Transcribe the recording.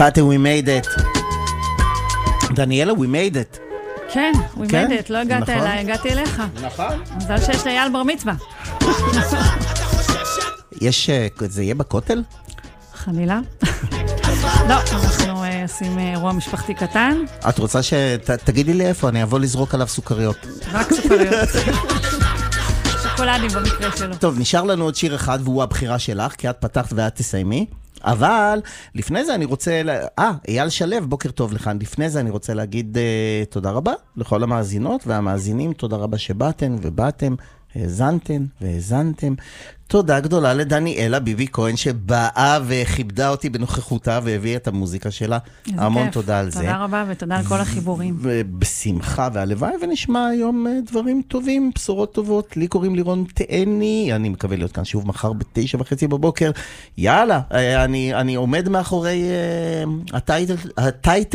פאטי, we made it. דניאלה, we made it. כן, we made it. לא הגעת אליי, הגעתי אליך. נכון. מזל שיש לי בר מצווה. זה יהיה בכותל? חלילה. לא, אנחנו עושים אירוע משפחתי קטן. את רוצה תגידי לי איפה, אני אבוא לזרוק עליו סוכריות. רק סוכריות. שוקולדים במקרה שלו. טוב, נשאר לנו עוד שיר אחד, והוא הבחירה שלך, כי את פתחת ואת תסיימי. אבל לפני זה אני רוצה, אייל שלב, בוקר טוב לך. לפני זה אני רוצה להגיד תודה רבה לכל המאזינות והמאזינים. תודה רבה שבאתם ובאתם, האזנתם והאזנתם. תודה גדולה לדניאלה ביבי כהן שבאה וכיבדה אותי בנוכחותה והביאה את המוזיקה שלה. המון תודה על זה. תודה רבה ותודה על כל החיבורים. בשמחה והלוואי, ונשמע היום דברים טובים, בשורות טובות. לי קוראים לירון תאני, אני מקווה להיות כאן שוב מחר ב9:30 בבוקר. יאללה, אני עומד מאחורי הטייטל